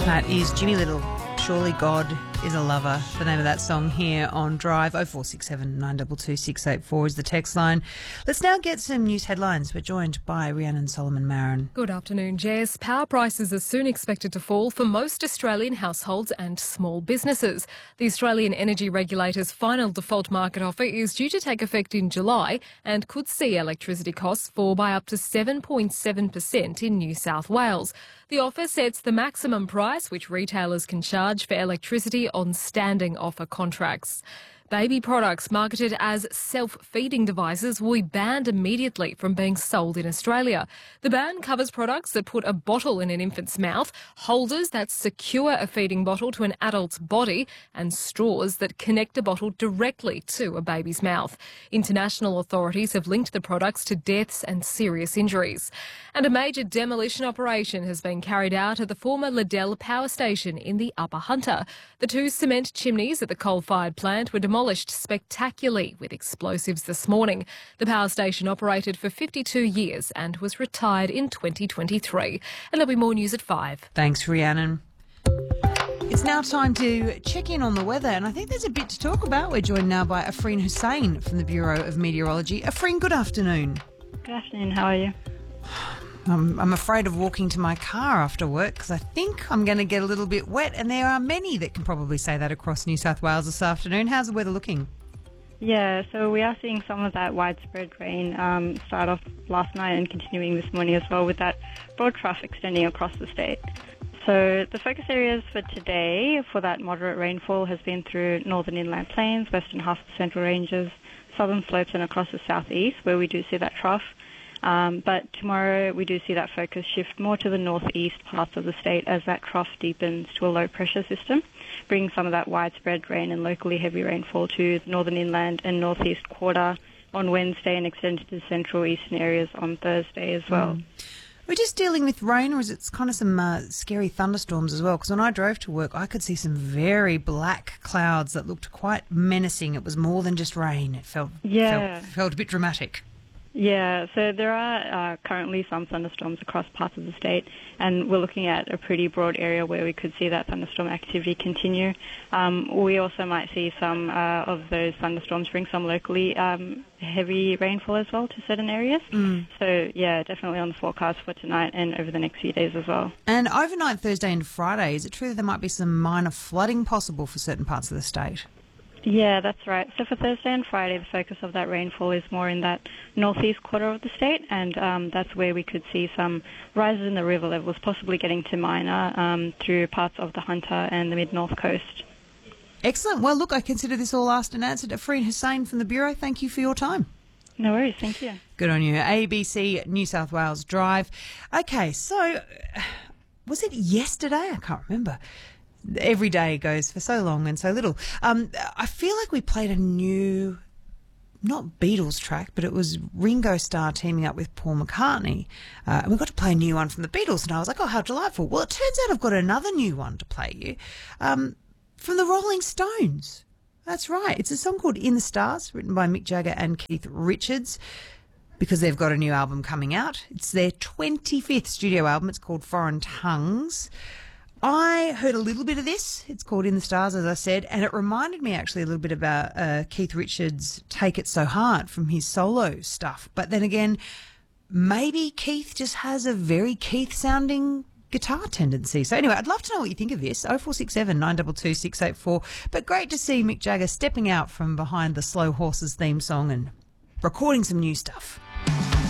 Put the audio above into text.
That is Jimmy Little. Surely God is a Lover, the name of that song here on Drive. 0467 922 684 is the text line. Let's now get some news headlines. We're joined by Rhiannon Solomon-Marin. Good afternoon, Jess. Power prices are soon expected to fall for most Australian households and small businesses. The Australian Energy Regulator's final default market offer is due to take effect in July and could see electricity costs fall by up to 7.7% in New South Wales. The offer sets the maximum price which retailers can charge for electricity on standing offer contracts. Baby products marketed as self-feeding devices will be banned immediately from being sold in Australia. The ban covers products that put a bottle in an infant's mouth, holders that secure a feeding bottle to an adult's body, and straws that connect a bottle directly to a baby's mouth. International authorities have linked the products to deaths and serious injuries. And a major demolition operation has been carried out at the former Liddell Power Station in the Upper Hunter. The two cement chimneys at the coal-fired plant were demolished spectacularly with explosives this morning. The power station operated for 52 years and was retired in 2023. And there'll be more news at 5. Thanks, Rhiannon. It's now time to check in on the weather, and I think there's a bit to talk about. We're joined now by Afreen Hussain from the Bureau of Meteorology. Afreen, good afternoon. Good afternoon, how are you? I'm afraid of walking to my car after work because I think I'm going to get a little bit wet, and there are many that can probably say that across New South Wales this afternoon. How's the weather looking? Yeah, so we are seeing some of that widespread rain start off last night and continuing this morning as well, with that broad trough extending across the state. So the focus areas for today for that moderate rainfall has been through northern inland plains, western half of the Central Ranges, southern slopes and across the southeast where we do see that trough. But tomorrow we do see that focus shift more to the northeast parts of the state as that trough deepens to a low pressure system, bringing some of that widespread rain and locally heavy rainfall to the northern inland and northeast quarter on Wednesday and extended to central eastern areas on Thursday as well. We're just dealing with rain, or is it kind of some scary thunderstorms as well? Because when I drove to work, I could see some very black clouds that looked quite menacing. It was more than just rain. It felt a bit dramatic. Yeah, so there are currently some thunderstorms across parts of the state, and we're looking at a pretty broad area where we could see that thunderstorm activity continue. We also might see some of those thunderstorms bring some locally heavy rainfall as well to certain areas. So, yeah, definitely on the forecast for tonight and over the next few days as well. And overnight, Thursday and Friday, is it true that there might be some minor flooding possible for certain parts of the state? Yeah, that's right. So for Thursday and Friday, the focus of that rainfall is more in that northeast quarter of the state, and that's where we could see some rises in the river levels, possibly getting to minor through parts of the Hunter and the mid-north coast. Excellent. Well, look, I consider this all asked and answered. Afreen Hussain from the Bureau, thank you for your time. No worries, thank you. Good on you. ABC New South Wales Drive. Okay, so was it yesterday? I can't remember. Every day goes for so long and so little. I feel like we played a new, not Beatles track, but it was Ringo Starr teaming up with Paul McCartney. And we got to play a new one from the Beatles, and I was like, oh, how delightful. Well, it turns out I've got another new one to play you from the Rolling Stones. That's right. It's a song called In the Stars, written by Mick Jagger and Keith Richards, because they've got a new album coming out. It's their 25th studio album. It's called Foreign Tongues. I heard a little bit of this. It's called In the Stars, as I said, and it reminded me actually a little bit about Keith Richards' Take It So Hard from his solo stuff. But then again, maybe Keith just has a very Keith-sounding guitar tendency. So anyway, I'd love to know what you think of this. 0467 922 684. But great to see Mick Jagger stepping out from behind the Slow Horses theme song and recording some new stuff.